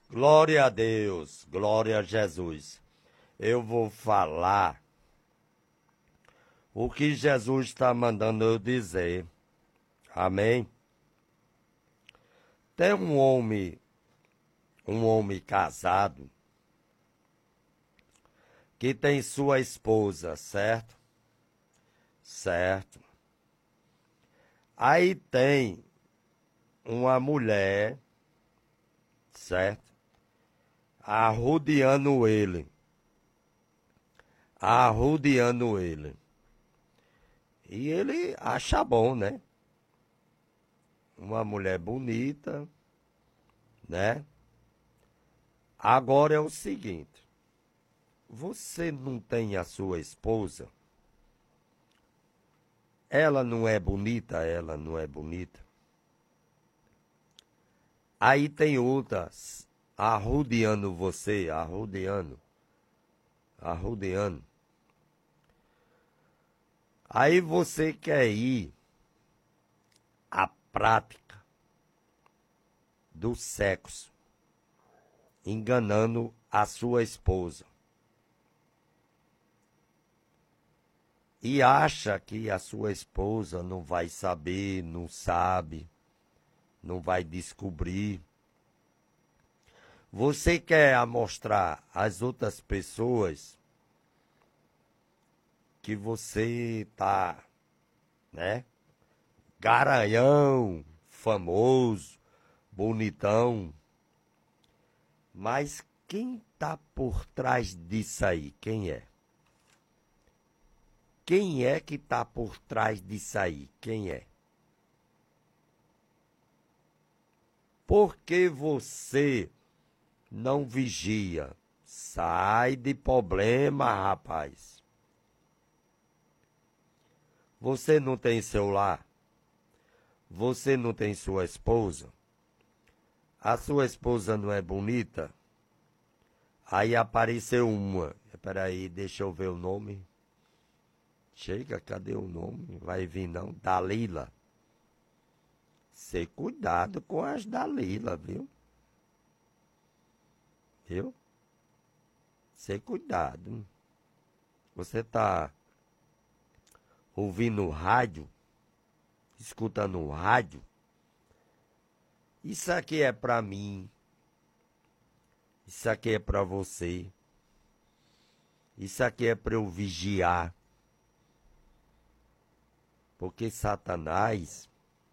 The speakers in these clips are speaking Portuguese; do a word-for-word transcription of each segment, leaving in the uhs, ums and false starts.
Glória a Deus, glória a Jesus. Eu vou falar o que Jesus está mandando eu dizer. Amém? Tem um homem, um homem casado, que tem sua esposa, certo? Certo. Aí tem uma mulher, certo? Arrodeando ele. Arrodeando ele. E ele acha bom, né? Uma mulher bonita, né? Agora é o seguinte. Você não tem a sua esposa? Ela não é bonita, ela não é bonita. Aí tem outras arrodeando você, arrodeando, arrodeando. Aí você quer ir à prática do sexo, enganando a sua esposa. E acha que a sua esposa não vai saber, não sabe, não vai descobrir. Você quer mostrar às outras pessoas que você tá, né, garanhão, famoso, bonitão. Mas quem tá por trás disso aí? Quem é? Quem é que tá por trás disso aí? Quem é? Por que você não vigia? Sai de problema, rapaz. Você não tem celular? Você não tem sua esposa? A sua esposa não é bonita? Aí apareceu uma. Peraí, deixa eu ver o nome. Chega, cadê o nome? Vai vir não. Dalila. Ser cuidado com as Dalila, viu? Viu? Ser cuidado. Você tá ouvindo rádio? Escutando o rádio? Isso aqui é pra mim. Isso aqui é pra você. Isso aqui é pra eu vigiar. Porque Satanás,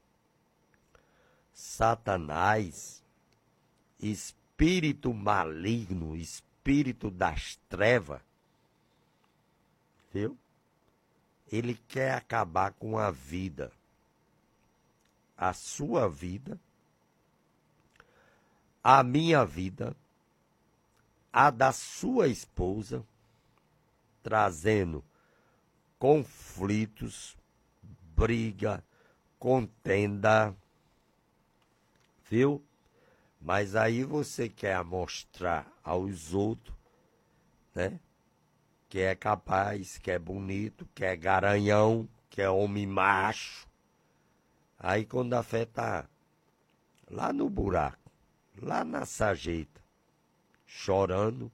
Satanás, espírito maligno, espírito das trevas, viu? Ele quer acabar com a vida, a sua vida, a minha vida, a da sua esposa, trazendo conflitos, briga, contenda, viu? Mas aí você quer mostrar aos outros, né? Que é capaz, que é bonito, que é garanhão, que é homem macho. Aí quando a fé tá lá no buraco, lá na sarjeta, chorando,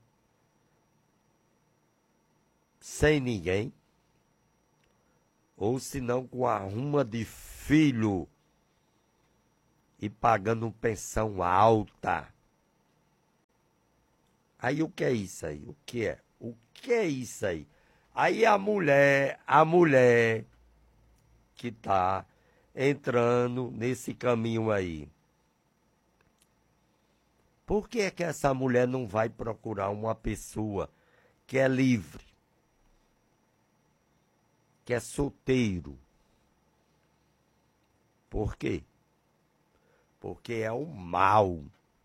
sem ninguém, ou se não com a ruma de filho e pagando pensão alta. Aí o que é isso aí? O que é? O que é isso aí? Aí a mulher, a mulher que tá entrando nesse caminho aí. Por que é que essa mulher não vai procurar uma pessoa que é livre, que é solteiro? Por quê? Porque é o mal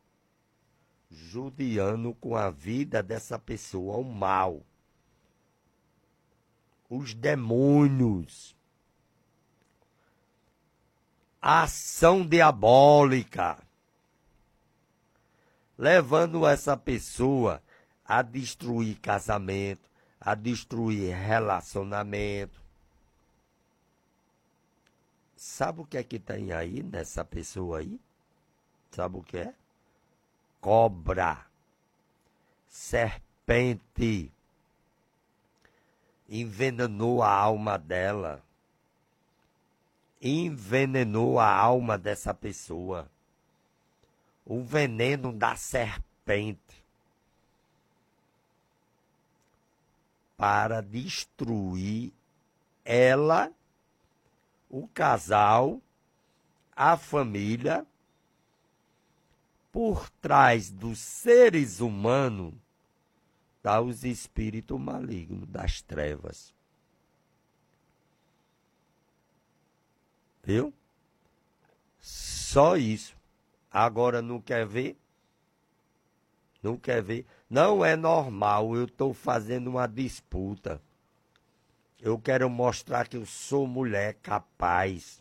judiando com a vida dessa pessoa, o mal. Os demônios. A ação diabólica. Levando essa pessoa a destruir casamento, a destruir relacionamento. Sabe o que é que tem aí nessa pessoa aí? Sabe o que é? cobra, serpente, envenenou a alma dela, envenenou a alma dessa pessoa. O veneno da serpente para destruir ela, o casal, a família. Por trás dos seres humanos está os espíritos malignos das trevas. Viu? Só isso. Agora não quer ver? Não quer ver? Não é normal, eu estou fazendo uma disputa. Eu quero mostrar que eu sou mulher capaz.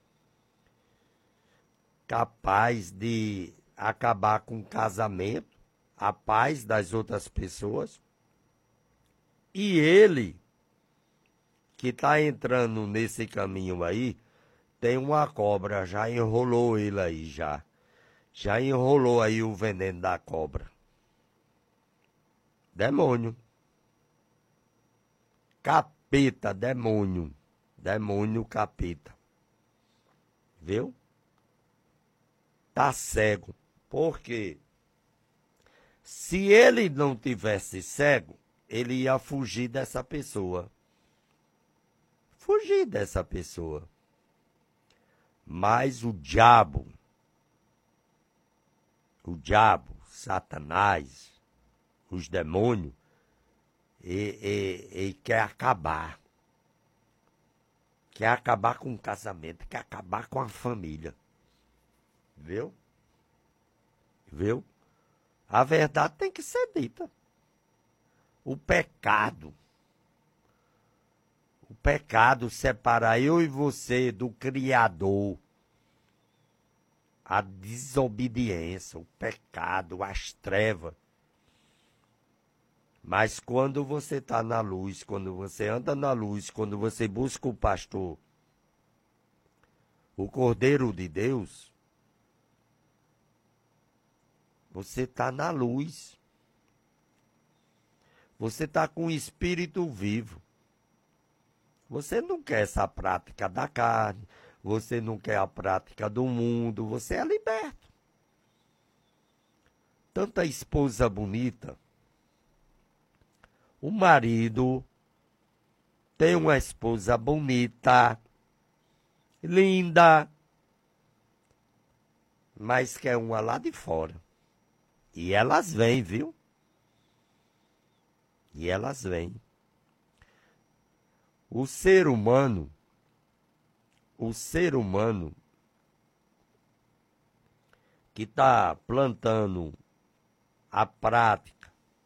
Capaz de acabar com o casamento, a paz das outras pessoas. E ele, que está entrando nesse caminho aí, tem uma cobra, já enrolou ele aí, já. Já enrolou aí o veneno da cobra. Demônio. Capeta, demônio. Demônio, capeta. Viu? Tá cego. Por quê? Se ele não tivesse cego, ele ia fugir dessa pessoa. Fugir dessa pessoa. Mas o diabo, o diabo, Satanás, os demônios, ele, ele, ele quer acabar. Quer acabar com o casamento, quer acabar com a família. Viu? Viu? A verdade tem que ser dita. O pecado. O pecado separa eu e você do Criador. A desobediência, o pecado, as trevas. Mas quando você está na luz, quando você anda na luz, quando você busca o pastor, o Cordeiro de Deus, você está na luz. Você está com o espírito vivo. Você não quer essa prática da carne, você não quer a prática do mundo, você é liberto. Tanta esposa bonita. O marido tem uma esposa bonita, linda, mas quer uma lá de fora. E elas vêm, viu? E elas vêm. O ser humano, o ser humano que está plantando a prática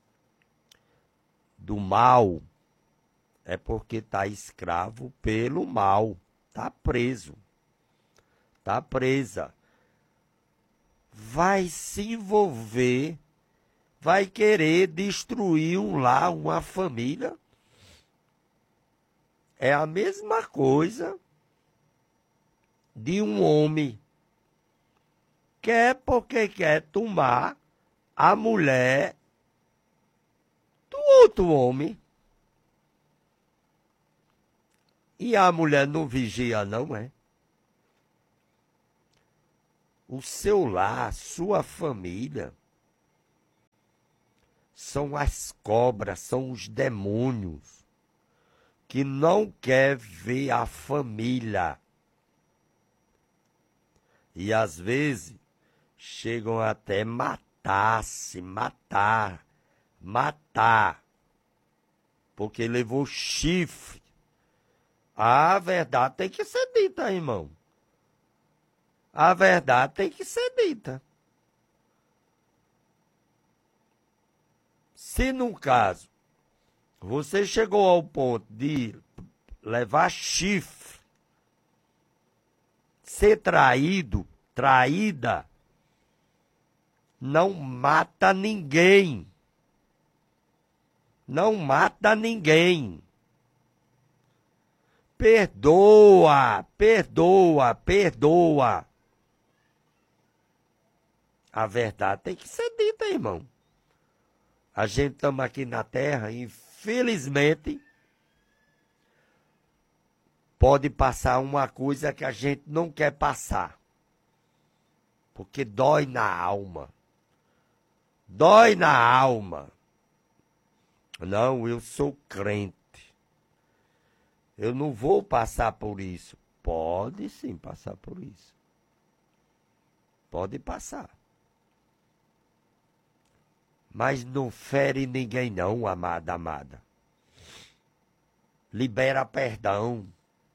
do mal é porque está escravo pelo mal, está preso, está presa. Vai se envolver, vai querer destruir um lar, uma família. É a mesma coisa de um homem. Quer porque quer tomar a mulher do outro homem. E a mulher não vigia, não é? O seu lar, sua família, são as cobras, são os demônios que não quer ver a família. E às vezes chegam até matar-se, matar, matar, porque levou chifre. A verdade tem que ser dita, irmão. A verdade tem que ser dita. Se no caso você chegou ao ponto de levar chifre, ser traído, traída, não mata ninguém. Não mata ninguém. Perdoa, perdoa, perdoa. A verdade tem que ser dita, irmão. A gente estamos aqui na Terra, infelizmente, pode passar uma coisa que a gente não quer passar. Porque dói na alma. Dói na alma. Não, eu sou crente. Eu não vou passar por isso. Pode sim passar por isso. Pode passar. Mas não fere ninguém não, amada, amada. Libera perdão.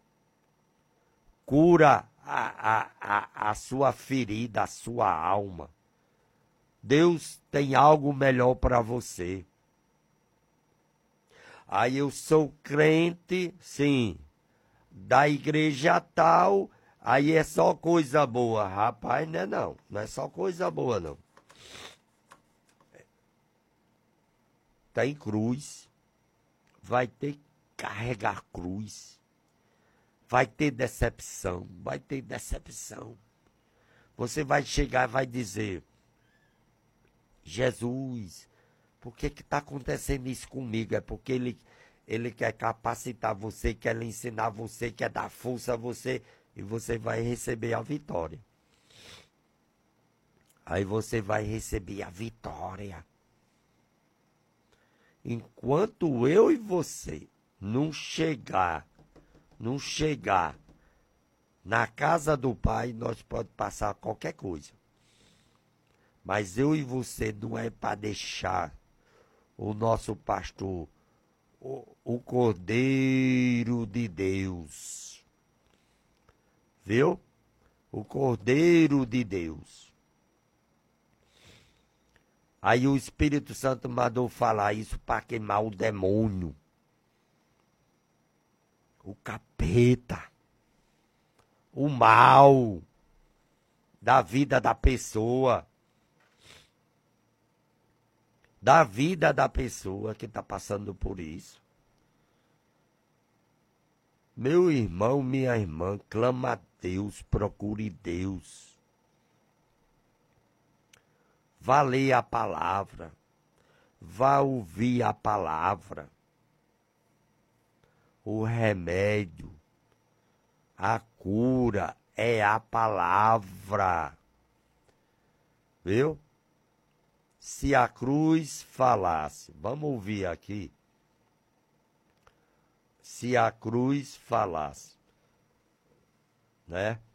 Cura a, a, a, a sua ferida, a sua alma. Deus tem algo melhor para você. Aí eu sou crente, sim, da igreja tal, aí é só coisa boa. Rapaz, não é não, não é só coisa boa não. Tem cruz, vai ter que carregar cruz, vai ter decepção, vai ter decepção. Você vai chegar e vai dizer, Jesus, por que que está acontecendo isso comigo? É porque ele, ele quer capacitar você, quer lhe ensinar você, quer dar força a você, e você vai receber a vitória. Aí você vai receber a vitória. Enquanto eu e você não chegar, não chegar na casa do Pai, nós pode passar qualquer coisa. Mas eu e você não é para deixar o nosso pastor, o, o Cordeiro de Deus. Viu? O Cordeiro de Deus. Aí o Espírito Santo mandou falar isso para queimar o demônio. O capeta. O mal da vida da pessoa. Da vida da pessoa que está passando por isso. Meu irmão, minha irmã, clama a Deus, procure Deus. Vá ler a palavra. Vá ouvir a palavra. O remédio, a cura é a palavra. Viu? Se a cruz falasse, vamos ouvir aqui. Se a cruz falasse, né?